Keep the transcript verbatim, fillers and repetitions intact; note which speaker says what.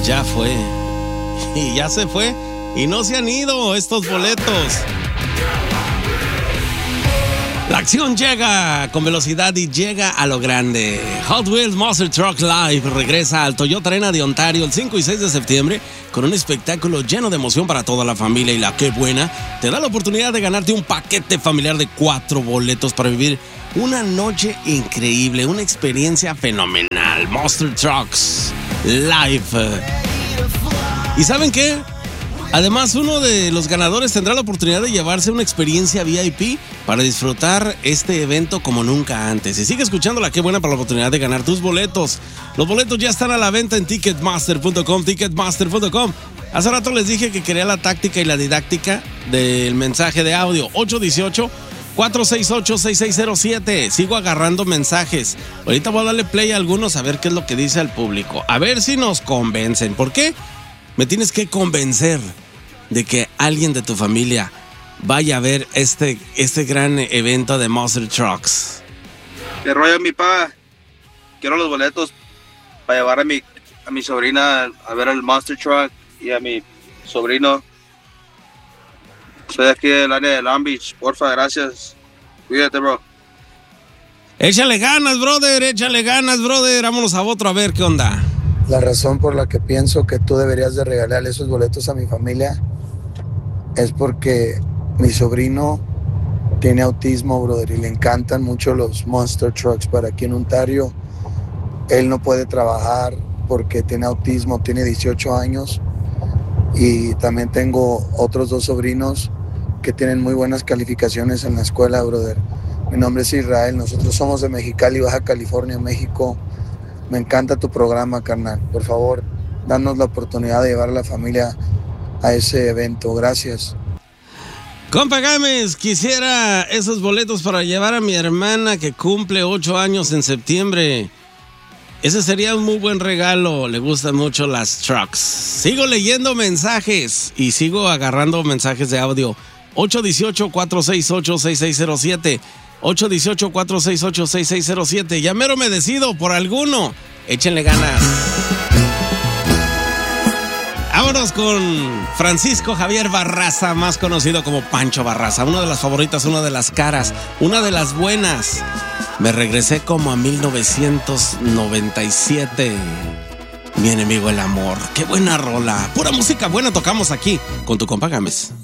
Speaker 1: ya fue. Y ya se fue. Y no se han ido estos boletos. La acción llega con velocidad y llega a lo grande. Hot Wheels Monster Truck Live regresa al Toyota Arena de Ontario el cinco y seis de septiembre con un espectáculo lleno de emoción para toda la familia. Y la que buena, te da la oportunidad de ganarte un paquete familiar de cuatro boletos para vivir una noche increíble, una experiencia fenomenal. Monster Trucks Live. ¿Y saben qué? Además, uno de los ganadores tendrá la oportunidad de llevarse una experiencia V I P para disfrutar este evento como nunca antes. Y sigue escuchando la que buena para la oportunidad de ganar tus boletos. Los boletos ya están a la venta en ticketmaster punto com, ticketmaster punto com. Hace rato les dije que quería la táctica y la didáctica del mensaje de audio. ocho uno ocho, cuatro seis ocho, seis seis cero siete. Sigo agarrando mensajes. Ahorita voy a darle play a algunos a ver qué es lo que dice el público. A ver si nos convencen. ¿Por qué? Me tienes que convencer de que alguien de tu familia vaya a ver este, este gran evento de Monster Trucks.
Speaker 2: ¿Qué rollo, mi pa? Quiero los boletos para llevar a mi, a mi sobrina a ver el Monster Truck y a mi sobrino. Soy de aquí del área de Long Beach. Porfa, gracias. Cuídate, bro.
Speaker 1: Échale ganas, brother. Échale ganas, brother. Vámonos a otro a ver qué onda.
Speaker 3: La razón por la que pienso que tú deberías de regalarle esos boletos a mi familia es porque mi sobrino tiene autismo, brother, y le encantan mucho los Monster Trucks para aquí en Ontario. Él no puede trabajar porque tiene autismo, tiene dieciocho años, y también tengo otros dos sobrinos que tienen muy buenas calificaciones en la escuela, brother. Mi nombre es Israel, nosotros somos de Mexicali, Baja California, México. Me encanta tu programa, carnal. Por favor, danos la oportunidad de llevar a la familia a ese evento. Gracias.
Speaker 1: Compa Gámez, quisiera esos boletos para llevar a mi hermana que cumple ocho años en septiembre. Ese sería un muy buen regalo. Le gustan mucho las trucks. Sigo leyendo mensajes y sigo agarrando mensajes de audio. ocho uno ocho, cuatro seis ocho, seis seis cero siete. ocho uno ocho, cuatro seis ocho, seis seis cero siete. Ya mero me decido por alguno. Échenle ganas. Vámonos con Francisco Javier Barraza, más conocido como Pancho Barraza. Una de las favoritas, una de las caras, una de las buenas. Me regresé como a mil novecientos noventa y siete. Mi enemigo el amor. Qué buena rola. Pura música buena tocamos aquí con tu compa Gámez.